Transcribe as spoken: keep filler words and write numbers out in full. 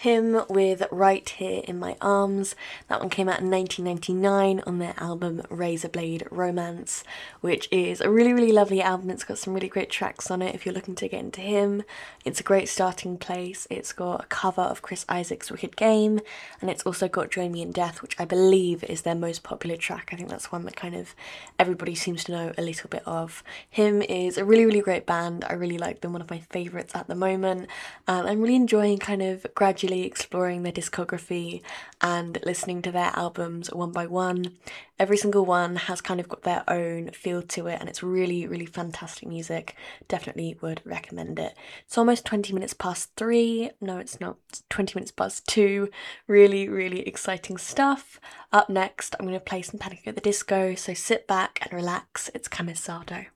Him with Right Here in My Arms. That one came out in nineteen ninety-nine on their album Razorblade Romance, which is a really, really lovely album. It's got some really great tracks on it if you're looking to get into him. It's a great starting place. It's got a cover of Chris Isaak's Wicked Game, and it's also got Join Me in Death, which I believe is their most popular track. I think that's one that kind of everybody seems to know a little bit of. Him is a really, really great band. I really like them, one of my favourites at the moment, and I'm really enjoying kind of gradually exploring their discography and listening to their albums one by one. Every single one has kind of got their own feel to it, and it's really, really fantastic music. Definitely would recommend it. It's almost twenty minutes past three. No, it's not. It's twenty minutes past two. Really, really exciting stuff. Up next, I'm going to play some Panic at the Disco, so sit back and relax. It's Camisado.